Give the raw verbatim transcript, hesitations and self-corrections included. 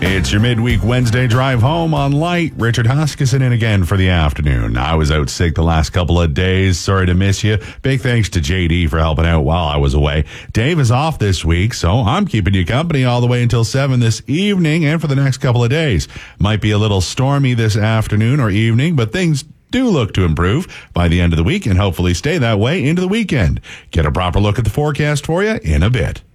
It's your midweek Wednesday drive home on Light. Richard Huskisson in again for the afternoon. I was out sick the last couple of days. Sorry to miss you. Big thanks to J D for helping out while I was away. Dave is off this week, so I'm keeping you company all the way until seven this evening and for the next couple of days. Might be a little stormy this afternoon or evening, but things do look to improve by the end of the week and hopefully stay that way into the weekend. Get a proper look at the forecast for you in a bit.